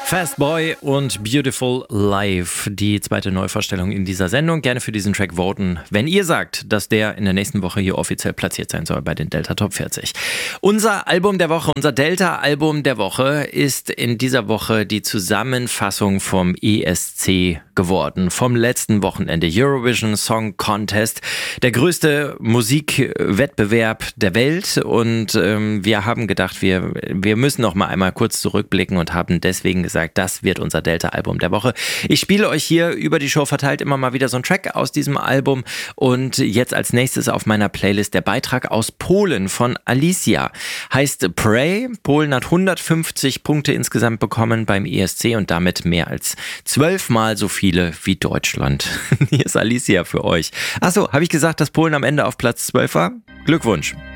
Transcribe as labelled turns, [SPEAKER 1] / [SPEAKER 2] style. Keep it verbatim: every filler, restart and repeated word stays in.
[SPEAKER 1] Fast Boy und Beautiful Life, die zweite Neuvorstellung in dieser Sendung. Gerne für diesen Track voten, wenn ihr sagt, dass der in der nächsten Woche hier offiziell platziert sein soll bei den Delta Top vierzig. Unser Album der Woche, unser Delta-Album der Woche ist in dieser Woche die Zusammenfassung vom E S C geworden, vom letzten Wochenende. Eurovision Song Contest, der größte Musikwettbewerb der Welt, und ähm, wir haben gedacht, wir, wir müssen noch mal einmal kurz zurückblicken und haben deswegen gesagt, das wird unser Delta-Album der Woche. Ich spiele euch hier über die Show verteilt immer mal wieder so einen Track aus diesem Album, und jetzt als nächstes auf meiner Playlist der Beitrag aus Polen von Alicia. Heißt Pray. Polen hat hundertfünfzig Punkte insgesamt bekommen beim E S C und damit mehr als zwölfmal so viele wie Deutschland. Hier ist Alicia für euch. Achso, habe ich gesagt, dass Polen am Ende auf Platz zwölf war? Glückwunsch.